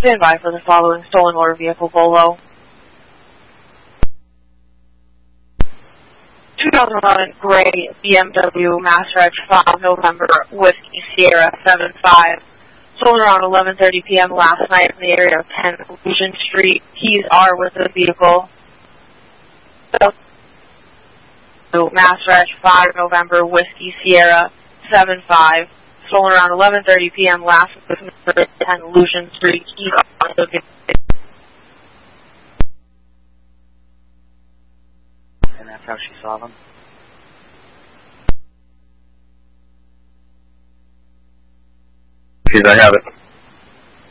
Stand by for the following stolen motor vehicle Volvo. 2011 gray BMW Master Edge 5 November Whiskey Sierra 75. Sold around 11:30 p.m. last night in the area of 10 Illusion Street. Keys are with the vehicle. Master Edge 5 November Whiskey Sierra 75. Stolen around 11:30 p.m. last night in 10 Illusion Street. Keys are with the vehicle. And that's how she saw them? Because I have it.